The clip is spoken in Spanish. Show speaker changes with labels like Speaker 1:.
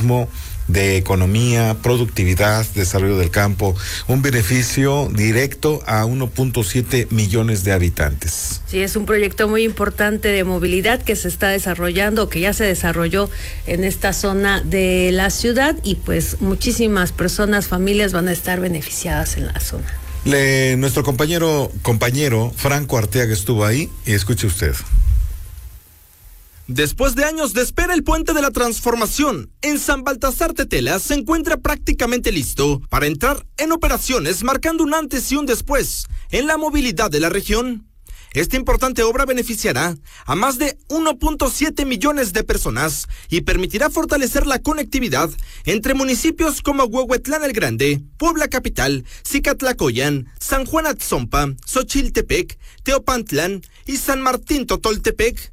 Speaker 1: turismo, de economía, productividad, desarrollo del campo, un beneficio directo a 1.7 millones de habitantes.
Speaker 2: Sí, es un proyecto muy importante de movilidad que se está desarrollando, que ya se desarrolló en esta zona de la ciudad, y pues muchísimas personas, familias van a estar beneficiadas en la zona.
Speaker 1: Nuestro compañero Franco Arteaga estuvo ahí, y escuche usted.
Speaker 3: Después de años de espera, el puente de la Transformación en San Baltasar Tetela se encuentra prácticamente listo para entrar en operaciones, marcando un antes y un después en la movilidad de la región. Esta importante obra beneficiará a más de 1.7 millones de personas y permitirá fortalecer la conectividad entre municipios como Huehuetlán el Grande, Puebla Capital, Cicatlacoyan, San Juan Atzompa, Xochiltepec, Teopantlán y San Martín Totoltepec.